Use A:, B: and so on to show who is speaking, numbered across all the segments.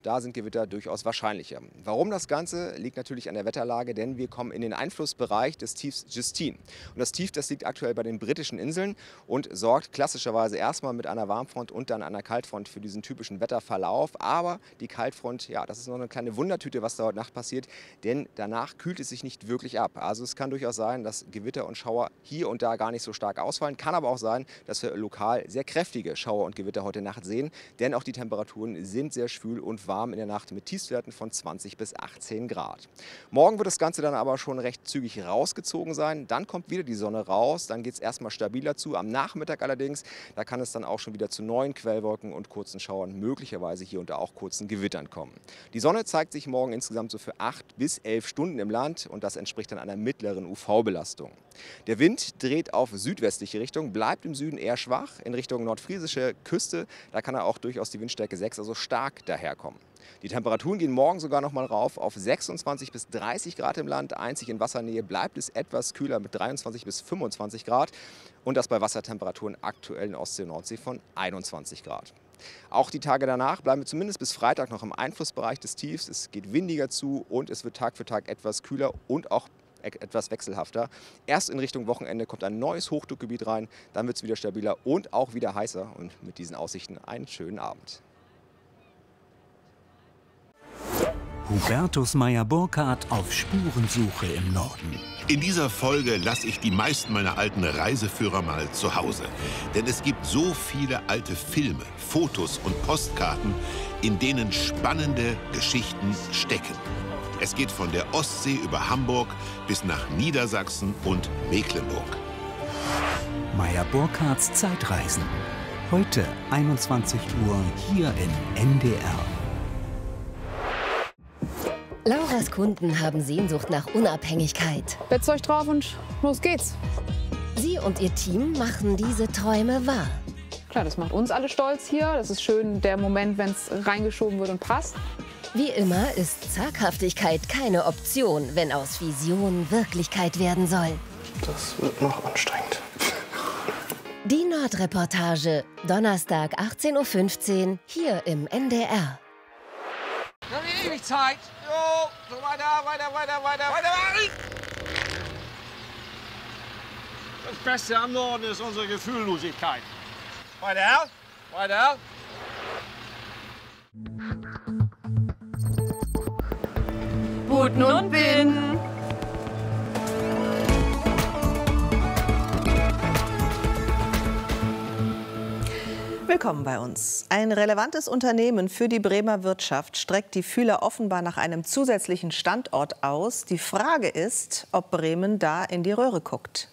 A: Da sind Gewitter durchaus wahrscheinlicher. Warum das Ganze? Liegt natürlich an der Wetterlage, denn wir kommen in den Einflussbereich des Tiefs Justine. Und das Tief, das liegt aktuell bei den britischen Inseln und sorgt klassischerweise erstmal mit einer Warmfront und dann einer Kaltfront für diesen typischen Wetterverlauf. Aber die Kaltfront, ja, das ist noch eine kleine Wundertüte, was da heute Nacht passiert, denn danach kühlt es sich nicht wirklich ab. Also es kann durchaus sein, dass Gewitter und Schauer hier und da gar nicht so stark ausfallen. Kann aber auch sein, dass wir lokal sehr kräftige Schauer und Gewitter heute Nacht sehen, denn auch die Temperaturen sind sehr schwül und warm in der Nacht mit Tiefstwerten von 20 bis 18 Grad. Morgen wird das Ganze dann aber schon recht zügig rausgezogen sein. Dann kommt wieder die Sonne raus, dann geht es erstmal stabiler zu. Am Nachmittag allerdings, da kann es dann auch schon wieder zu neuen Quellwolken und kurzen Schauern, möglicherweise hier und da auch kurzen Gewittern kommen. Die Sonne zeigt sich morgen insgesamt so für 8 bis 11 Stunden im Land und das entspricht dann einer mittleren UV-Belastung. Der Wind dreht auf südwestliche Richtung, bleibt im Süden eher schwach. In Richtung nordfriesische Küste, da kann er auch durchaus die Windstärke 6, also stark daherkommen. Die Temperaturen gehen morgen sogar noch mal rauf auf 26 bis 30 Grad im Land. Einzig in Wassernähe bleibt es etwas kühler mit 23 bis 25 Grad. Und das bei Wassertemperaturen aktuell in Ostsee und Nordsee von 21 Grad. Auch die Tage danach bleiben wir zumindest bis Freitag noch im Einflussbereich des Tiefs. Es geht windiger zu und es wird Tag für Tag etwas kühler und auch etwas wechselhafter. Erst in Richtung Wochenende kommt ein neues Hochdruckgebiet rein, dann wird es wieder stabiler und auch wieder heißer. Und mit diesen Aussichten einen schönen Abend.
B: Hubertus Meyer-Burkhardt auf Spurensuche im Norden.
C: In dieser Folge lasse ich die meisten meiner alten Reiseführer mal zu Hause. Denn es gibt so viele alte Filme, Fotos und Postkarten, in denen spannende Geschichten stecken. Es geht von der Ostsee über Hamburg bis nach Niedersachsen und Mecklenburg.
B: Meyer-Burkhardts Zeitreisen. Heute 21 Uhr hier in NDR.
D: Lauras Kunden haben Sehnsucht nach Unabhängigkeit.
E: Bettzeug drauf und los geht's.
D: Sie und ihr Team machen diese Träume wahr.
E: Klar, das macht uns alle stolz hier. Das ist schön, der Moment, wenn es reingeschoben wird und passt.
D: Wie immer ist Zaghaftigkeit keine Option, wenn aus Vision Wirklichkeit werden soll.
F: Das wird noch anstrengend.
D: Die Nordreportage, Donnerstag 18:15 Uhr hier im NDR.
G: Wir haben hier ewig Zeit. Jo, so weiter. Das Beste am Norden ist unsere Gefühllosigkeit. Weiter.
E: Buten und Binnen.
H: Willkommen bei uns. Ein relevantes Unternehmen für die Bremer Wirtschaft streckt die Fühler offenbar nach einem zusätzlichen Standort aus. Die Frage ist, ob Bremen da in die Röhre guckt.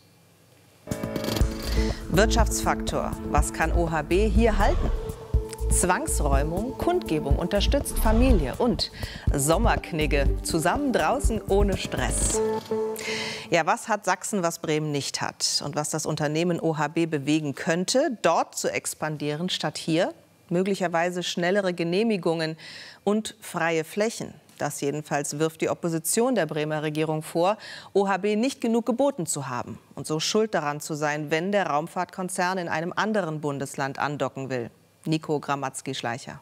H: Wirtschaftsfaktor. Was kann OHB hier halten? Zwangsräumung, Kundgebung unterstützt Familie und Sommerknigge. Zusammen draußen ohne Stress. Ja, was hat Sachsen, was Bremen nicht hat? Und was das Unternehmen OHB bewegen könnte, dort zu expandieren statt hier? Möglicherweise schnellere Genehmigungen und freie Flächen. Das jedenfalls wirft die Opposition der Bremer Regierung vor, OHB nicht genug geboten zu haben und so schuld daran zu sein, wenn der Raumfahrtkonzern in einem anderen Bundesland andocken will. Nico Gramatzky-Schleicher.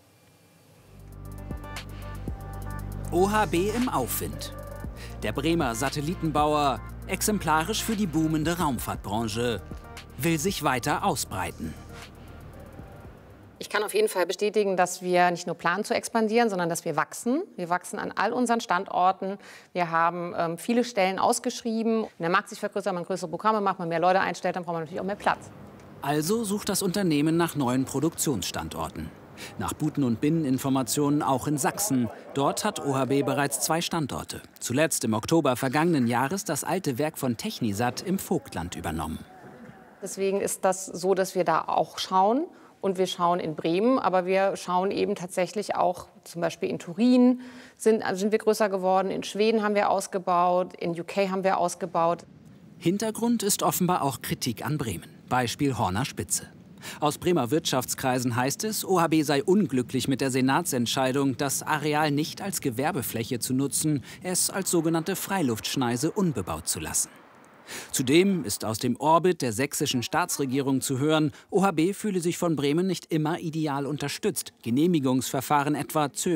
I: OHB im Aufwind. Der Bremer Satellitenbauer, exemplarisch für die boomende Raumfahrtbranche, will sich weiter ausbreiten.
J: Ich kann auf jeden Fall bestätigen, dass wir nicht nur planen zu expandieren, sondern dass wir wachsen. Wir wachsen an all unseren Standorten. Wir haben viele Stellen ausgeschrieben. Wenn der Markt sich vergrößert, man größere Programme macht, man mehr Leute einstellt, dann braucht man natürlich auch mehr Platz.
I: Also sucht das Unternehmen nach neuen Produktionsstandorten. Nach Buten- und Binneninformationen auch in Sachsen. Dort hat OHB bereits 2 Standorte. Zuletzt im Oktober vergangenen Jahres das alte Werk von Technisat im Vogtland übernommen.
J: Deswegen ist das so, dass wir da auch schauen. Und wir schauen in Bremen, aber wir schauen eben tatsächlich auch zum Beispiel in Turin sind wir größer geworden. In Schweden haben wir ausgebaut, in UK haben wir ausgebaut.
I: Hintergrund ist offenbar auch Kritik an Bremen. Beispiel Horner Spitze. Aus Bremer Wirtschaftskreisen heißt es, OHB sei unglücklich mit der Senatsentscheidung, das Areal nicht als Gewerbefläche zu nutzen, es als sogenannte Freiluftschneise unbebaut zu lassen. Zudem ist aus dem Orbit der sächsischen Staatsregierung zu hören, OHB fühle sich von Bremen nicht immer ideal unterstützt. Genehmigungsverfahren etwa zögern.